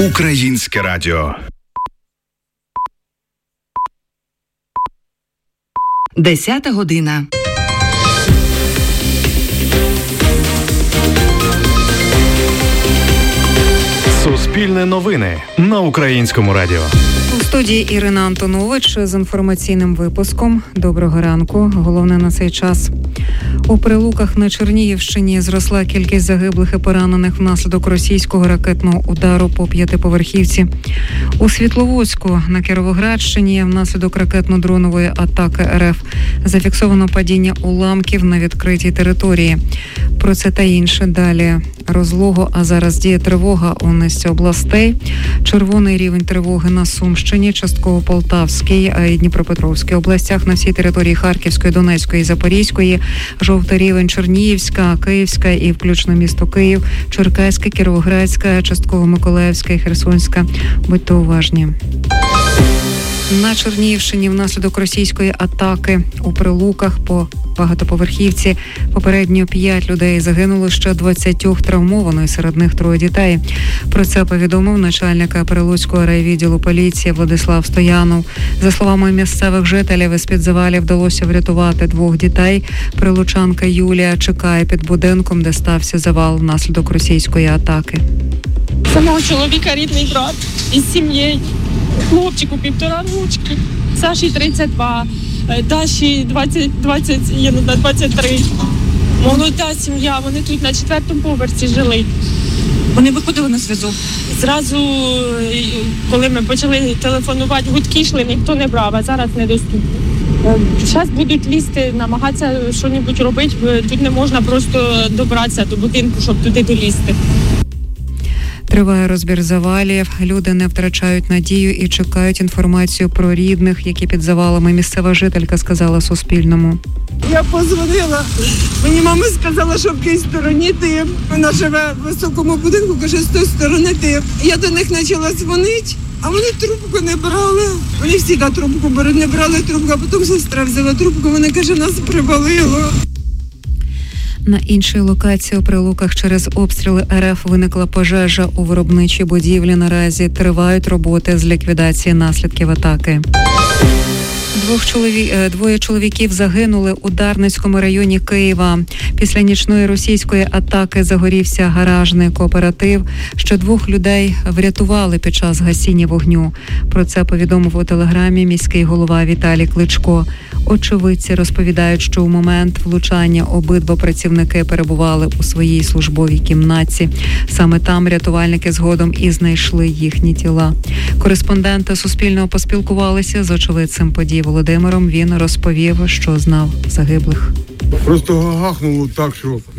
Українське радіо. 10 година. Суспільне новини на Українському радіо. У студії Ірина Антонович з інформаційним випуском. Доброго ранку. Головне на цей час. У Прилуках на Чернігівщині зросла кількість загиблих і поранених внаслідок російського ракетного удару по п'ятиповерхівці. У Світловодську на Кіровоградщині внаслідок ракетно-дронової атаки РФ зафіксовано падіння уламків на відкритій території. Про це та інше далі. Розлого, а зараз діє тривога у низці областей. Червоний рівень тривоги на Сумщині, частково Полтавській і Дніпропетровській областях, на всій території Харківської, Донецької і Запорізької. Жовтий рівень Чернігівська, Київська і включно місто Київ, Черкаська, Кіровоградська, частково Миколаївська і Херсонська. Будьте уважні. На Чернігівщині внаслідок російської атаки у Прилуках по багатоповерхівці попередньо 5 людей загинуло, ще 20 травмовано, і серед них 3 дітей. Про це повідомив начальник Прилуцького райвідділу поліції Владислав Стоянов. За словами місцевих жителів, із-під завалів вдалося врятувати 2 дітей. Прилучанка Юлія чекає під будинком, де стався завал внаслідок російської атаки. Самого чоловіка рідний брат із сім'єю. Хлопчику 1,5 рочки, Саші 32, Даші 23. Молода сім'я, вони тут на 4-му поверсі жили. Вони виходили на зв'язок? Зразу, коли ми почали телефонувати, гудки йшли, ніхто не брав, а зараз недоступно. Зараз будуть лізти, намагатися щось робити, тут не можна просто добратися до будинку, щоб туди долізти. Триває розбір завалів. Люди не втрачають надію і чекають інформацію про рідних, які під завалами. Місцева жителька сказала Суспільному. Я позвонила, мені мама сказала, що в тій стороні тим. Вона живе в високому будинку, каже, з тої сторони тим. Я до них почала дзвонити, а вони трубку не брали. Вони всі на трубку беруть, не брали трубку, а потім сестра взяла трубку, вона каже, нас привалило. На іншій локації у Прилуках через обстріли РФ виникла пожежа у виробничій будівлі. Наразі тривають роботи з ліквідації наслідків атаки. 2 чоловіків загинули у Дарницькому районі Києва. Після нічної російської атаки загорівся гаражний кооператив. Ще 2 людей врятували під час гасіння вогню. Про це повідомив у телеграмі міський голова Віталій Кличко. Очевидці розповідають, що у момент влучання обидва працівники перебували у своїй службовій кімнаті. Саме там рятувальники згодом і знайшли їхні тіла. Кореспонденти Суспільного поспілкувалися з очевидцем подій Володимиром. Він розповів, що знав загиблих. Просто гахнуло так, що